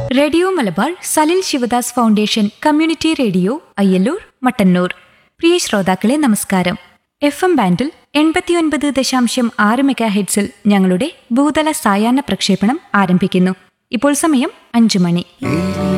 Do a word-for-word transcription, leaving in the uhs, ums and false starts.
Radio Malabar Salil Sivadas foundation community radio Ayyallur Mattannur. പ്രിയ ശ്രോതാക്കളെ നമസ്കാരം. F M ബാൻഡിൽ എൺപത്തിയൊൻപത് ദശാംശം ആറ് മെഗാ ഹെഡ്സിൽ ഞങ്ങളുടെ ഭൂതല സായാഹ്ന പ്രക്ഷേപണം ആരംഭിക്കുന്നു. ഇപ്പോൾ സമയം അഞ്ചു മണി.